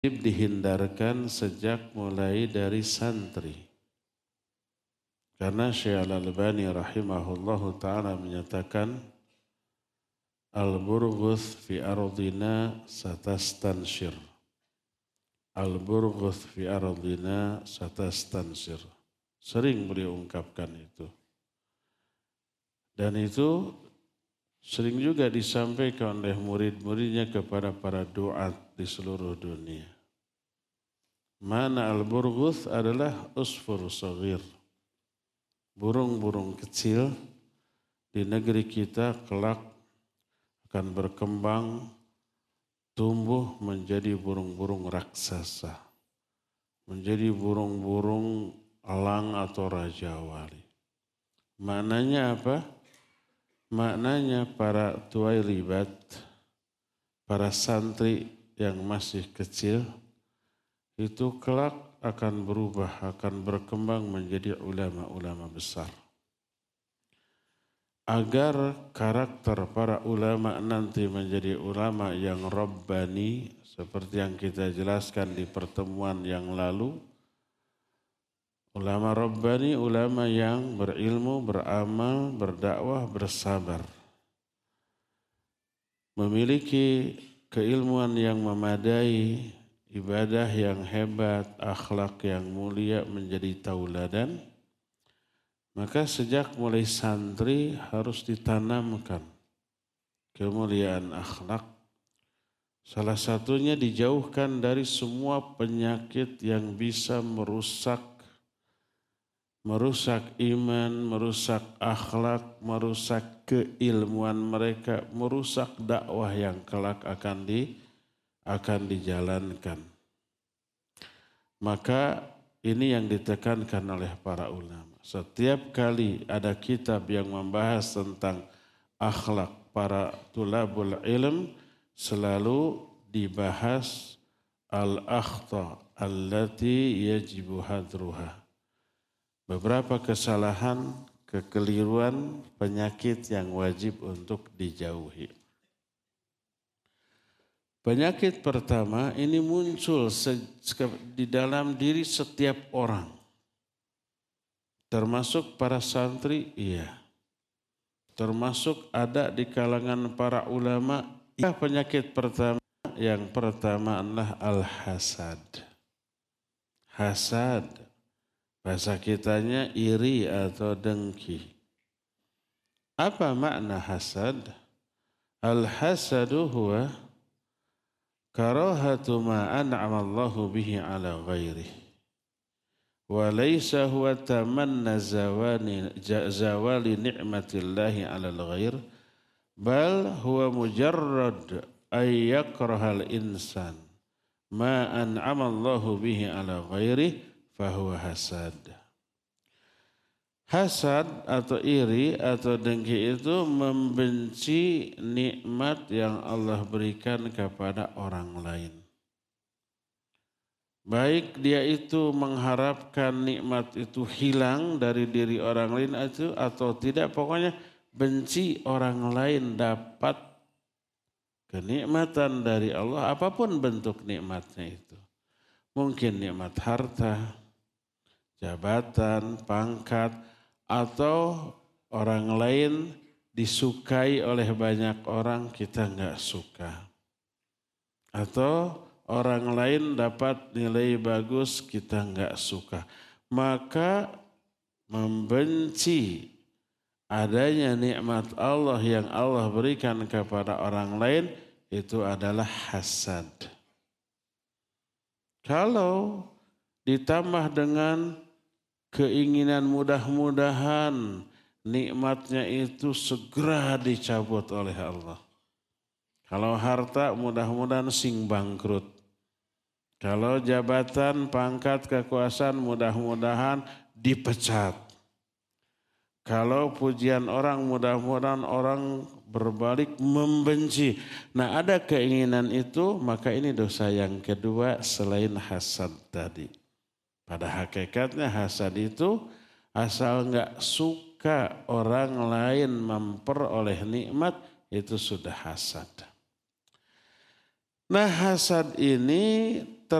dihindarkan sejak mulai dari santri. Karena Syekh Al-Albani rahimahullahu ta'ala menyatakan Al-burghus fi ardina satastanshir. Al-burghus fi ardina satastanshir. Sering beliau ungkapkan itu. Dan itu sering juga disampaikan oleh murid-muridnya kepada para duat di seluruh dunia. Mana al-burghus adalah usfur saghir. Burung-burung kecil di negeri kita kelak akan berkembang, tumbuh menjadi burung-burung raksasa. Menjadi burung-burung elang atau raja wali. Maknanya apa? Maknanya para tuailibat, para santri yang masih kecil, itu kelak akan berubah, akan berkembang menjadi ulama-ulama besar. Agar karakter para ulama nanti menjadi ulama yang rabbani, seperti yang kita jelaskan di pertemuan yang lalu, ulama rabbani, ulama yang berilmu, beramal, berdakwah, bersabar. Memiliki keilmuan yang memadai, ibadah yang hebat, akhlak yang mulia menjadi tauladan. Maka sejak mulai santri harus ditanamkan kemuliaan akhlak. Salah satunya dijauhkan dari semua penyakit yang bisa merusak iman, merusak akhlak, merusak keilmuan mereka, merusak dakwah yang kelak akan dijalankan. Maka ini yang ditekankan oleh para ulama. Setiap kali ada kitab yang membahas tentang akhlak para tulabul ilm, selalu dibahas al-akhta allati yajibu hadruha. Beberapa kesalahan, kekeliruan, penyakit yang wajib untuk dijauhi. Penyakit pertama ini muncul di dalam diri setiap orang. Termasuk para santri, iya. Termasuk ada di kalangan para ulama. Iya, penyakit pertama, yang pertama adalah al-hasad. Hasad. Bahasa kitanya iri atau dengki. Apa makna hasad? Al-hasadu huwa karahatu ma an'ama Allahu bihi ala ghairihi. Wa laysa huwa tamanna zawali ni'matillahi ala al-ghair. Bal huwa mujarrad ay yakrahal insan ma an'ama Allahu bihi ala ghairihi. Fahuwa hasad. Hasad atau iri atau dengki itu membenci nikmat yang Allah berikan kepada orang lain. Baik dia itu mengharapkan nikmat itu hilang dari diri orang lain itu atau tidak, pokoknya benci orang lain dapat kenikmatan dari Allah, apapun bentuk nikmatnya itu. Mungkin nikmat harta, jabatan, pangkat, atau orang lain disukai oleh banyak orang, kita enggak suka. Atau orang lain dapat nilai bagus, kita enggak suka. Maka membenci adanya nikmat Allah yang Allah berikan kepada orang lain, itu adalah hasad. Kalau ditambah dengan keinginan mudah-mudahan nikmatnya itu segera dicabut oleh Allah. Kalau harta mudah-mudahan sing bangkrut. Kalau jabatan, pangkat, kekuasaan mudah-mudahan dipecat. Kalau pujian orang mudah-mudahan orang berbalik membenci. Nah, ada keinginan itu, maka ini dosa yang kedua selain hasad tadi. Pada hakikatnya hasad itu asal enggak suka orang lain memperoleh nikmat, itu sudah hasad. Nah, hasad ini